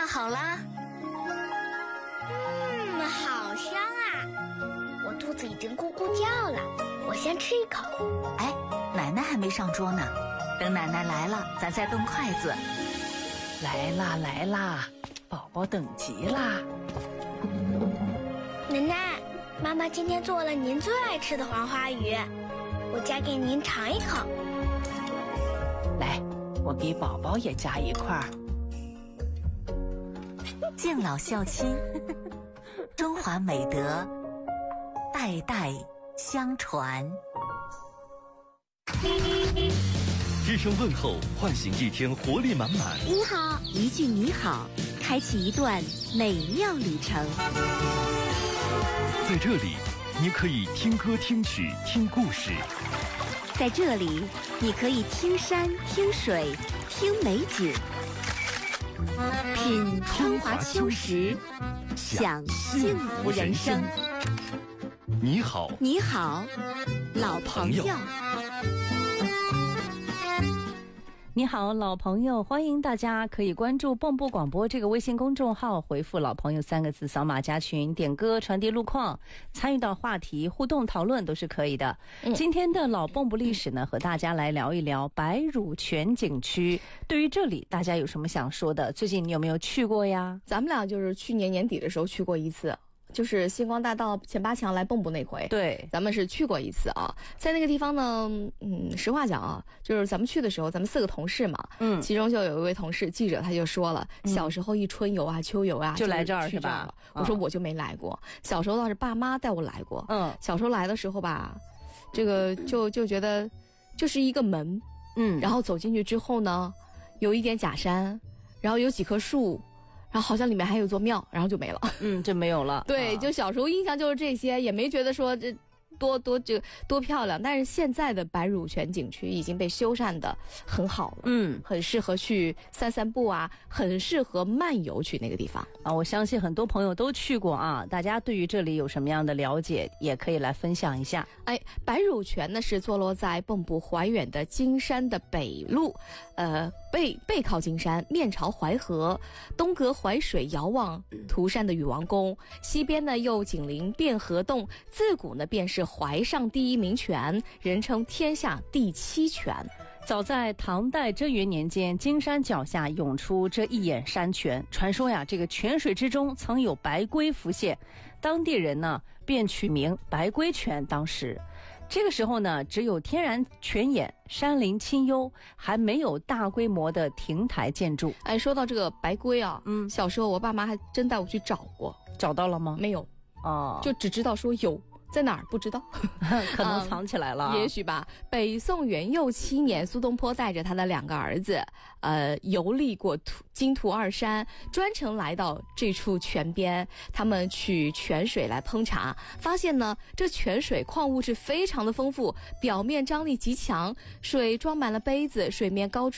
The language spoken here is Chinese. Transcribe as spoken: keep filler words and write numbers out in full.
好啦。 嗯，好香啊！我肚子已经咕咕叫了，我先吃一口。 哎，奶奶还没上桌呢，等奶奶来了，咱再动筷子。 来啦来啦，宝宝等急啦。 奶奶，妈妈今天做了您最爱吃的黄花鱼，我夹给您尝一口。 来，我给宝宝也夹一块。 敬老孝亲，中华美德代代相传。 一声问候，唤醒一天活力满满。 你好，一句你好，开启一段美妙旅程。 在这里，你可以听歌、听曲、听故事。 在这里，你可以听山、听水、听美景，品春华秋实，享幸福人生。 你好， 你好，老朋友。 你好，老朋友，欢迎大家可以关注蹦布广播这个微信公众号，回复老朋友三个字，扫码加群，点歌传递路况，参与到话题互动讨论都是可以的。嗯、今天的老蹦布历史呢，和大家来聊一聊白乳泉景区。对于这里大家有什么想说的？最近你有没有去过呀？ 咱们俩就是去年年底的时候去过一次，就是星光大道前八强来蹦布那回， 对， 咱们是去过一次啊。在那个地方呢，嗯，实话讲啊，就是咱们去的时候，咱们四个同事嘛，嗯，其中就有一位同事记者他就说了，嗯、小时候一春游啊、秋游啊， 就来这儿是吧？ 我说我就没来过，小时候倒是爸妈带我来过，嗯，小时候来的时候吧，这个就就觉得就是一个门，嗯，然后走进去之后呢，有一点假山，然后有几棵树。然后好像里面还有座庙，然后就没了。 嗯，就没有了。 对，就小时候印象就是这些，也没觉得说这多多这个多漂亮。但是现在的白乳泉景区已经被修缮的很好了，嗯，很适合去散散步啊，很适合漫游去那个地方啊。我相信很多朋友都去过啊，大家对于这里有什么样的了解，也可以来分享一下。 哎，白乳泉呢是坐落在蚌埠怀远的金山的北麓，呃。背背靠金山，面朝淮河，东隔淮水，遥望涂山的禹王宫，西边呢又紧邻汴河洞，自古呢便是淮上第一名泉，人称天下第七泉。 早在唐代贞元年间，金山脚下涌出这一眼山泉，传说呀，这个泉水之中曾有白龟浮现，当地人呢便取名白龟泉。当时这个时候呢，只有天然泉眼，山林清幽，还没有大规模的亭台建筑。 哎，说到这个白龟啊，嗯，小时候我爸妈还真带我去找过， 找到了吗？ 没有， 哦， 就只知道说有。在哪儿不知道可能藏起来了、 嗯、也许吧。北宋元佑七年，苏东坡带着他的两个儿子呃，游历过土金图二山，专程来到这处泉边，他们取泉水来烹茶，发现呢这泉水矿物质非常的丰富，表面张力极强，水装满了杯子，水面高